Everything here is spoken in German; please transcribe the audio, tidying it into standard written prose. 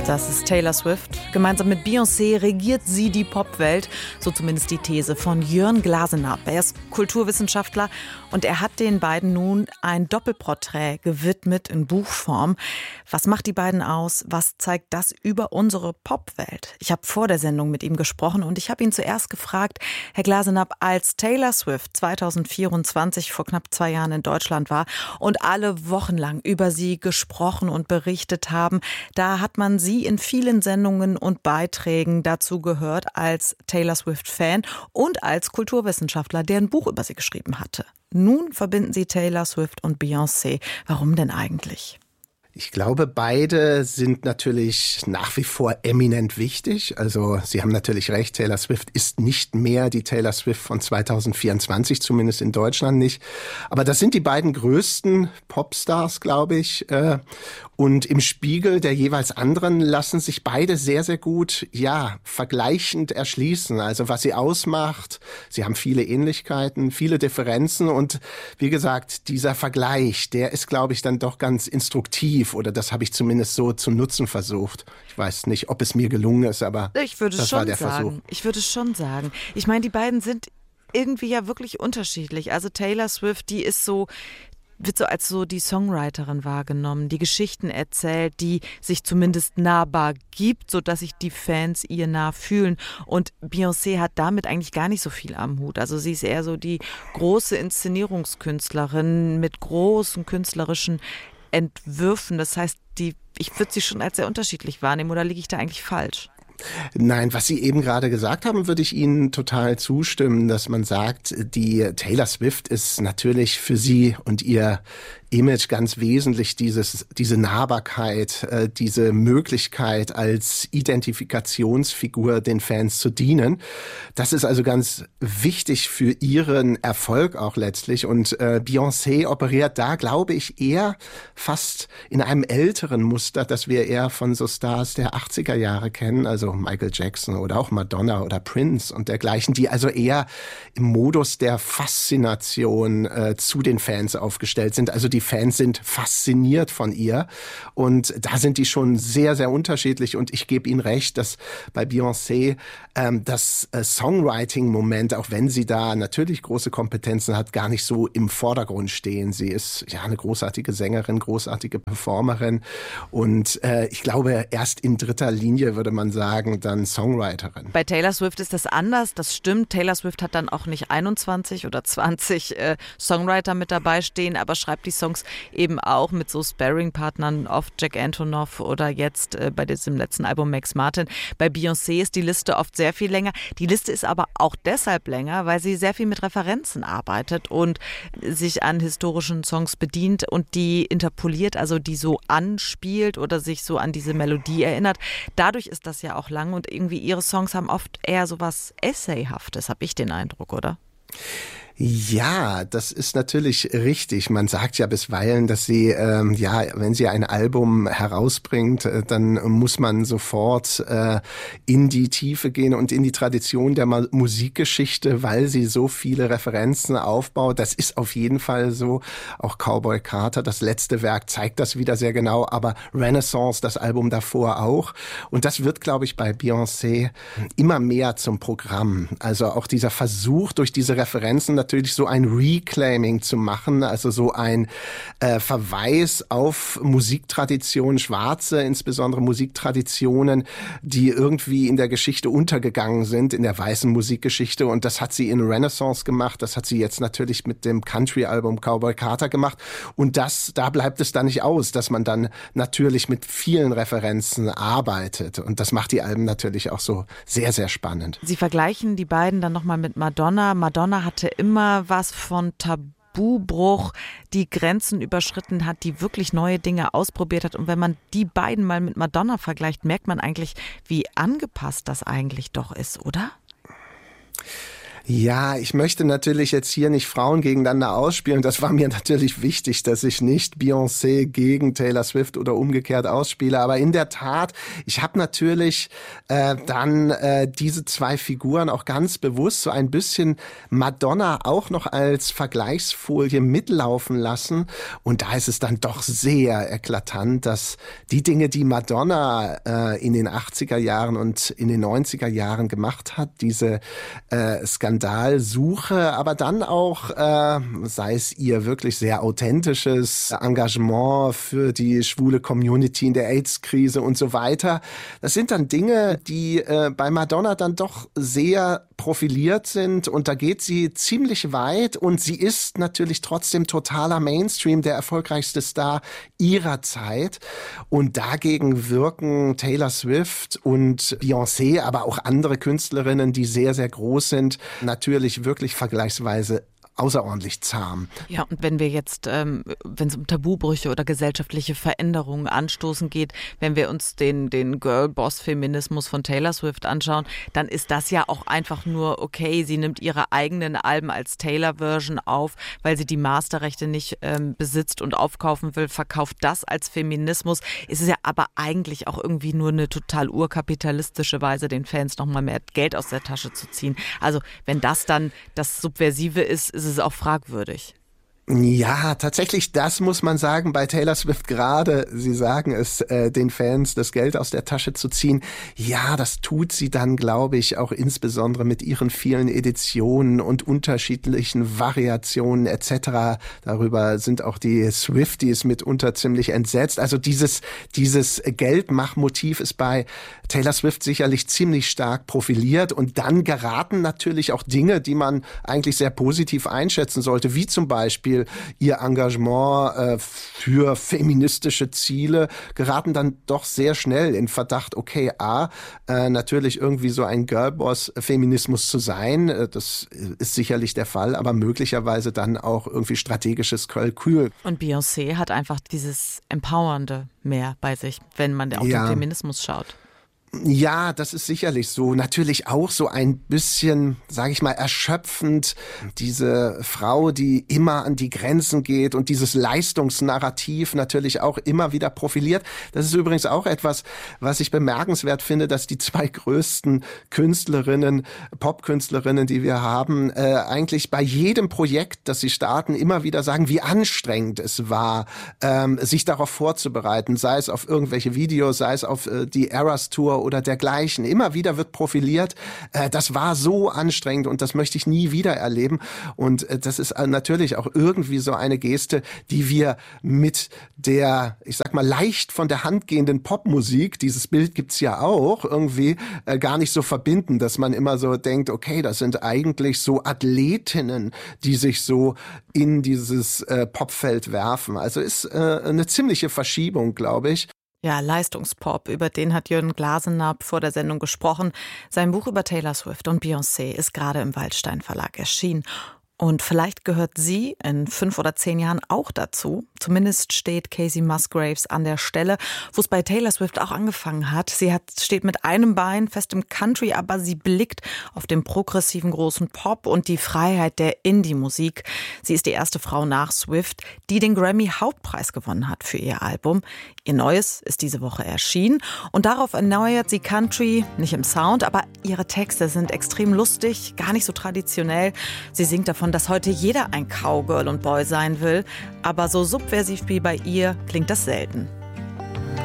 Das ist Taylor Swift. Gemeinsam mit Beyoncé regiert sie die Popwelt, so zumindest die These von Jörn Glasenapp. Er ist Kulturwissenschaftler und er hat den beiden nun ein Doppelporträt gewidmet in Buchform. Was macht die beiden aus? Was zeigt das über unsere Popwelt? Ich habe vor der Sendung mit ihm gesprochen und ich habe ihn zuerst gefragt, Herr Glasenapp, als Taylor Swift 2024 vor knapp 2 Jahren in Deutschland war und alle wochenlang über sie gesprochen und berichtet haben, da hat man sie in vielen Sendungen und Beiträgen dazu gehört als Taylor Swift-Fan und als Kulturwissenschaftler, der ein Buch über sie geschrieben hatte. Nun verbinden sie Taylor Swift und Beyoncé. Warum denn eigentlich? Ich glaube, beide sind natürlich nach wie vor eminent wichtig. Also Sie haben natürlich recht, Taylor Swift ist nicht mehr die Taylor Swift von 2024, zumindest in Deutschland nicht. Aber das sind die beiden größten Popstars, glaube ich. Und im Spiegel der jeweils anderen lassen sich beide sehr, sehr gut, vergleichend erschließen. Also was sie ausmacht. Sie haben viele Ähnlichkeiten, viele Differenzen. Und wie gesagt, dieser Vergleich, der ist, glaube ich, dann doch ganz instruktiv. Oder das habe ich zumindest so zu nutzen versucht. Ich weiß nicht, ob es mir gelungen ist, aber das war der Versuch. Ich würde schon sagen. Ich meine, die beiden sind irgendwie ja wirklich unterschiedlich. Also Taylor Swift, die ist wird so als so die Songwriterin wahrgenommen, die Geschichten erzählt, die sich zumindest nahbar gibt, sodass sich die Fans ihr nah fühlen. Und Beyoncé hat damit eigentlich gar nicht so viel am Hut. Also sie ist eher so die große Inszenierungskünstlerin mit großen künstlerischen Entwürfen. Das heißt, ich würde sie schon als sehr unterschiedlich wahrnehmen, oder liege ich da eigentlich falsch? Nein, was Sie eben gerade gesagt haben, würde ich Ihnen total zustimmen, dass man sagt, die Taylor Swift ist natürlich für Sie und ihr Image ganz wesentlich diese Nahbarkeit, diese Möglichkeit als Identifikationsfigur den Fans zu dienen. Das ist also ganz wichtig für ihren Erfolg auch letztlich. Und Beyoncé operiert da, glaube ich, eher fast in einem älteren Muster, das wir eher von so Stars der 80er Jahre kennen, also Michael Jackson oder auch Madonna oder Prince und dergleichen, die also eher im Modus der Faszination zu den Fans aufgestellt sind. Also die Fans sind fasziniert von ihr und da sind die schon sehr, sehr unterschiedlich und ich gebe Ihnen recht, dass bei Beyoncé das Songwriting-Moment, auch wenn sie da natürlich große Kompetenzen hat, gar nicht so im Vordergrund stehen. Sie ist ja eine großartige Sängerin, großartige Performerin und ich glaube, erst in dritter Linie würde man sagen, dann Songwriterin. Bei Taylor Swift ist das anders, das stimmt. Taylor Swift hat dann auch nicht 21 oder 20 Songwriter mit dabei stehen, aber schreibt die Songs eben auch mit so Sparring-Partnern, oft Jack Antonoff oder jetzt bei diesem letzten Album Max Martin. Bei Beyoncé ist die Liste oft sehr viel länger. Die Liste ist aber auch deshalb länger, weil sie sehr viel mit Referenzen arbeitet und sich an historischen Songs bedient und die interpoliert, also die so anspielt oder sich so an diese Melodie erinnert. Dadurch ist das ja auch lang und irgendwie ihre Songs haben oft eher so was Essayhaftes, habe ich den Eindruck, oder? Ja, das ist natürlich richtig. Man sagt ja bisweilen, dass sie, wenn sie ein Album herausbringt, dann muss man sofort in die Tiefe gehen und in die Tradition der Musikgeschichte, weil sie so viele Referenzen aufbaut. Das ist auf jeden Fall so. Auch Cowboy Carter, das letzte Werk, zeigt das wieder sehr genau. Aber Renaissance, das Album davor auch. Und das wird, glaube ich, bei Beyoncé immer mehr zum Programm. Also auch dieser Versuch, durch diese Referenzen natürlich so ein Reclaiming zu machen, also so ein Verweis auf Musiktraditionen, schwarze, insbesondere Musiktraditionen, die irgendwie in der Geschichte untergegangen sind, in der weißen Musikgeschichte. Und das hat sie in Renaissance gemacht, das hat sie jetzt natürlich mit dem Country-Album Cowboy Carter gemacht. Und da bleibt es dann nicht aus, dass man dann natürlich mit vielen Referenzen arbeitet. Und das macht die Alben natürlich auch so sehr, sehr spannend. Sie vergleichen die beiden dann nochmal mit Madonna. Madonna hatte immer was von Tabubruch, die Grenzen überschritten hat, die wirklich neue Dinge ausprobiert hat. Und wenn man die beiden mal mit Madonna vergleicht, merkt man eigentlich, wie angepasst das eigentlich doch ist, oder? Ja, ich möchte natürlich jetzt hier nicht Frauen gegeneinander ausspielen. Das war mir natürlich wichtig, dass ich nicht Beyoncé gegen Taylor Swift oder umgekehrt ausspiele. Aber in der Tat, ich habe natürlich dann diese zwei Figuren auch ganz bewusst so ein bisschen Madonna auch noch als Vergleichsfolie mitlaufen lassen. Und da ist es dann doch sehr eklatant, dass die Dinge, die Madonna in den 80er Jahren und in den 90er Jahren gemacht hat, diese Skandalsuche, aber dann auch, sei es ihr wirklich sehr authentisches Engagement für die schwule Community in der AIDS-Krise und so weiter. Das sind dann Dinge, die bei Madonna dann doch sehr profiliert sind und da geht sie ziemlich weit und sie ist natürlich trotzdem totaler Mainstream, der erfolgreichste Star ihrer Zeit und dagegen wirken Taylor Swift und Beyoncé, aber auch andere Künstlerinnen, die sehr, sehr groß sind, natürlich wirklich vergleichsweise außerordentlich zahm. Ja, und wenn wir jetzt, wenn es um Tabubrüche oder gesellschaftliche Veränderungen anstoßen geht, wenn wir uns den Girl-Boss-Feminismus von Taylor Swift anschauen, dann ist das ja auch einfach nur, okay, sie nimmt ihre eigenen Alben als Taylor-Version auf, weil sie die Masterrechte nicht besitzt und aufkaufen will, verkauft das als Feminismus. Es ist ja aber eigentlich auch irgendwie nur eine total urkapitalistische Weise, den Fans nochmal mehr Geld aus der Tasche zu ziehen. Also wenn das dann das Subversive ist es auch fragwürdig. Ja, tatsächlich, das muss man sagen, bei Taylor Swift gerade, Sie sagen es, den Fans das Geld aus der Tasche zu ziehen. Ja, das tut sie dann, glaube ich, auch insbesondere mit ihren vielen Editionen und unterschiedlichen Variationen etc. Darüber sind auch die Swifties mitunter ziemlich entsetzt. Also dieses Geldmachmotiv ist bei Taylor Swift sicherlich ziemlich stark profiliert und dann geraten natürlich auch Dinge, die man eigentlich sehr positiv einschätzen sollte, wie zum Beispiel ihr Engagement für feministische Ziele, geraten dann doch sehr schnell in Verdacht, okay, natürlich irgendwie so ein Girlboss-Feminismus zu sein, das ist sicherlich der Fall, aber möglicherweise dann auch irgendwie strategisches Kalkül. Und Beyoncé hat einfach dieses Empowernde mehr bei sich, wenn man auf den Feminismus schaut. Ja, das ist sicherlich so. Natürlich auch so ein bisschen, sage ich mal, erschöpfend. Diese Frau, die immer an die Grenzen geht und dieses Leistungsnarrativ natürlich auch immer wieder profiliert. Das ist übrigens auch etwas, was ich bemerkenswert finde, dass die zwei größten Künstlerinnen, Popkünstlerinnen, die wir haben, eigentlich bei jedem Projekt, das sie starten, immer wieder sagen, wie anstrengend es war, sich darauf vorzubereiten. Sei es auf irgendwelche Videos, sei es auf die Eras Tour oder dergleichen. Immer wieder wird profiliert, das war so anstrengend und das möchte ich nie wieder erleben. Und das ist natürlich auch irgendwie so eine Geste, die wir mit der, ich sag mal, leicht von der Hand gehenden Popmusik, dieses Bild gibt's ja auch, irgendwie gar nicht so verbinden, dass man immer so denkt, okay, das sind eigentlich so Athletinnen, die sich so in dieses Popfeld werfen. Also ist eine ziemliche Verschiebung, glaube ich. Ja, Leistungspop, über den hat Jürgen Glasenapp vor der Sendung gesprochen. Sein Buch über Taylor Swift und Beyoncé ist gerade im Waldstein Verlag erschienen. Und vielleicht gehört sie in 5 oder 10 Jahren auch dazu. Zumindest steht Casey Musgraves an der Stelle, wo es bei Taylor Swift auch angefangen hat. Sie steht mit einem Bein fest im Country, aber sie blickt auf den progressiven großen Pop und die Freiheit der Indie-Musik. Sie ist die erste Frau nach Swift, die den Grammy-Hauptpreis gewonnen hat für ihr Album. Ihr Neues ist diese Woche erschienen und darauf erneuert sie Country, nicht im Sound, aber ihre Texte sind extrem lustig, gar nicht so traditionell. Sie singt davon, dass heute jeder ein Cowgirl und Boy sein will, aber so subversiv wie bei ihr klingt das selten.